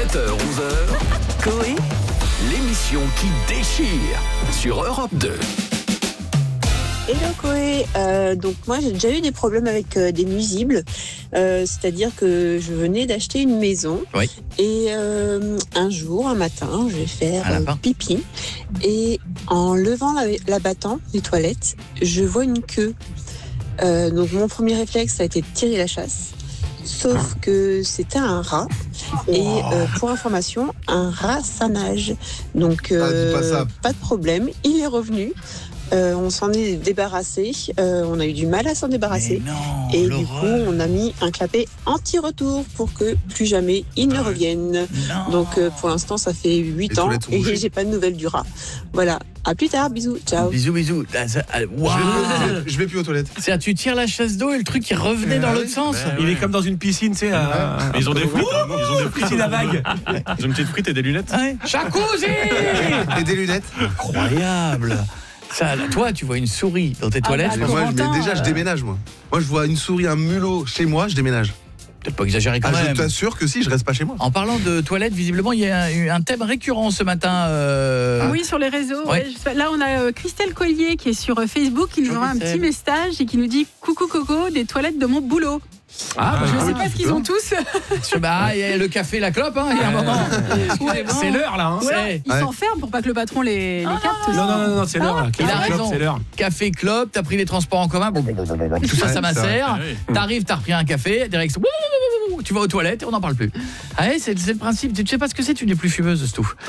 7h-11h, Coé, l'émission qui déchire sur Europe 2. Hello Coé, donc moi j'ai déjà eu des problèmes avec des nuisibles, c'est-à-dire que je venais d'acheter une maison et un jour, un matin, je vais faire pipi et en levant la battante des toilettes, je vois une queue. Donc mon premier réflexe a été de tirer la chasse, sauf que c'était un rat et pour information, un rat ça nage, donc pas de problème, il est revenu. On s'en est débarrassé, on a eu du mal à s'en débarrasser et du coup on a mis un clapet anti-retour pour que plus jamais il ne revienne. Donc pour l'instant ça fait 8 ans et j'ai pas de nouvelles du rat. Voilà, à plus tard, bisous, ciao. Bisous. Wow. Je vais plus aux toilettes. C'est-à-dire, tu tires la chasse d'eau et le truc il revenait dans l'autre sens. Il est comme dans une piscine, tu sais. Ils ont des frites, ils ont des piscine à vagues. Ils ont une petite frite et des lunettes. Jacuzzi Et des lunettes. Incroyable. Ça, toi, tu vois une souris dans tes toilettes. Moi, je déménage, moi. Moi, je vois une souris, un mulot chez moi, je déménage. Peut-être pas exagéré quand même. Je t'assure que si, je reste pas chez moi. En parlant de toilettes, visiblement, il y a eu un thème récurrent ce matin. Oui, sur les réseaux. Ouais. Là, on a Christelle Collier qui est sur Facebook, qui nous envoie un petit message et qui nous dit « Coucou Coco, des toilettes de mon boulot ». Je ne sais pas ce qu'ils ont tous. Il y a le café, la clope, il y a un moment. C'est l'heure là. Ils s'enferment pour pas que le patron les capte. Non, c'est l'heure là. Il a raison. Café, clope, t'as pris les transports en commun, tout ça m'assère. T'arrives, t'as repris un café, direction, tu vas aux toilettes et on n'en parle plus. C'est le principe. Tu sais pas ce que c'est, tu n'es plus fumeuse, Stouff.